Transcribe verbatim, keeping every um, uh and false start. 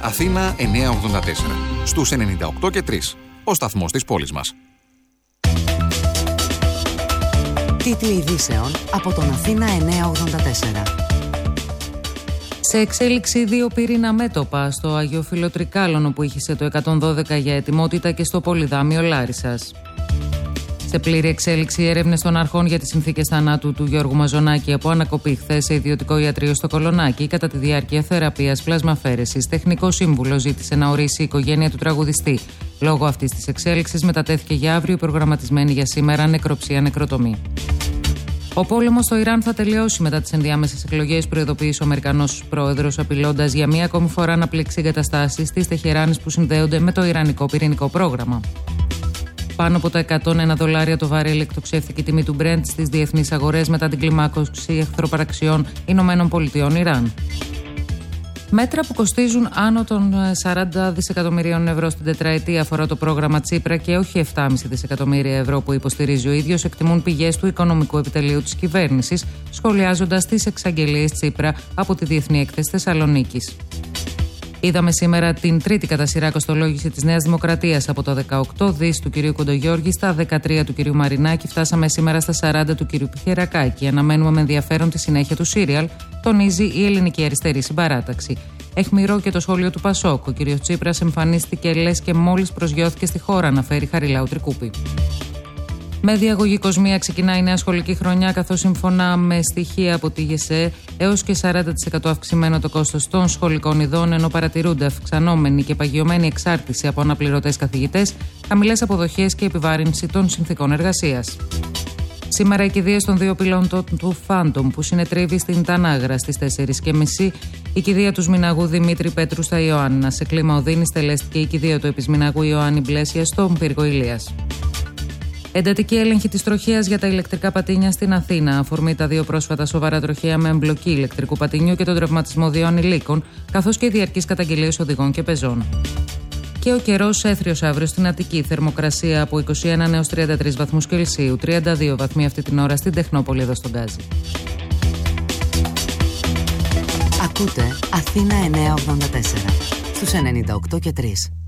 Αθήνα εννιακόσια ογδόντα τέσσερα. Στους ενενήντα οκτώ και τρία. Ο σταθμός της πόλης μας. Τίτλοι ειδήσεων από τον Αθήνα εννιακόσια ογδόντα τέσσερα. Σε εξέλιξη δύο πυρήνα μέτωπα στο Αγιόφυλο Τρικάλων, που είχε το εκατόν δώδεκα για ετοιμότητα, και στο Πολυδάμιο Λάρισσας. Σε πλήρη εξέλιξη έρευνες των αρχών για τις συνθήκες θανάτου του Γιώργου Μαζονάκη από ανακοπή χθες σε ιδιωτικό ιατρείο στο Κολονάκι κατά τη διάρκεια θεραπείας πλασμαφέρεσης. Τεχνικό σύμβουλο ζήτησε να ορίσει η οικογένεια του τραγουδιστή. Λόγω αυτής της εξέλιξης μετατέθηκε για αύριο η προγραμματισμένη για σήμερα νεκροψία-νεκροτομή. Ο πόλεμος στο Ιράν θα τελειώσει μετά τις ενδιάμεσες εκλογές, προειδοποίησε ο Αμερικανός πρόεδρος, απειλώντας για μία ακόμη φορά να πλήξει εγκαταστάσεις της Τεχεράνης που συνδέονται με το Ιρανικό πυρηνικό πρόγραμμα. Πάνω από τα εκατόν ένα δολάρια το βαρέλι εκτοξεύθηκε η τιμή του Brent στις διεθνείς αγορές μετά την κλιμάκωση εχθροπραξιών Ηνωμένων Πολιτειών Ιράν. Μέτρα που κοστίζουν άνω των σαράντα δισεκατομμυρίων ευρώ στην τετραετία αφορά το πρόγραμμα Τσίπρα και όχι επτά κόμμα πέντε δισεκατομμύρια ευρώ που υποστηρίζει ο ίδιος, εκτιμούν πηγές του Οικονομικού Επιτελείου της κυβέρνησης, σχολιάζοντας τις εξαγγελίες Τσίπρα από τη Διεθνή Έκθεση Θεσσαλονίκης. Είδαμε σήμερα την τρίτη κατά σειρά κοστολόγηση της Νέας Δημοκρατίας. Από τα δεκαοκτώ δις του κ. Κοντογιώργη στα δεκατρία του κ. Μαρινάκη, φτάσαμε σήμερα στα σαράντα του κ. Πιχερακάκη. Αναμένουμε με ενδιαφέρον τη συνέχεια του σύριαλ, τονίζει η Ελληνική Αριστερή Συμπαράταξη. Αιχμηρό και το σχόλιο του Πασόκ. Ο κ. Τσίπρας εμφανίστηκε λες και μόλις προσγειώθηκε στη χώρα, αναφέρει Χαριλάου Τρικούπη. Με διαγωγικοσμία ξεκινάει η νέα σχολική χρονιά, καθώς σύμφωνα με στοιχεία από τη ΓΕΣΕ έως και σαράντα τοις εκατό αυξημένο το κόστος των σχολικών ειδών, ενώ παρατηρούνται αυξανόμενη και παγιωμένη εξάρτηση από αναπληρωτές καθηγητές, χαμηλές αποδοχές και επιβάρυνση των συνθηκών εργασίας. Σήμερα οι κηδείες των δύο πιλότων του Phantom που συνετρίβει στην Τανάγρα στις τέσσερις και μισή, η κηδεία του Σμιναγού Δημήτρη Πέτρου στα Ιωάννα. Σε κλίμα οδύνης τελέστηκε η κηδεία του Επισμιναγού Ιωάννη Μπλέσια στον Πύργο Ηλίας. Εντατική έλεγχη της τροχέας για τα ηλεκτρικά πατίνια στην Αθήνα. Αφορμή τα δύο πρόσφατα σοβαρά τροχαία με εμπλοκή ηλεκτρικού πατινιού και τον τραυματισμό δύο ανηλίκων, καθώς και οι διαρκείς καταγγελίες οδηγών και πεζών. Και ο καιρός έθριος αύριο στην Αττική. Θερμοκρασία από είκοσι ένα έως τριάντα τρεις βαθμούς Κελσίου, τριάντα δύο βαθμοί αυτή την ώρα στην Τεχνόπολη εδώ στον Γκάζι. Ακούτε Αθήνα εννιακόσια ογδόντα τέσσερα στους ενενήντα οκτώ και τρία.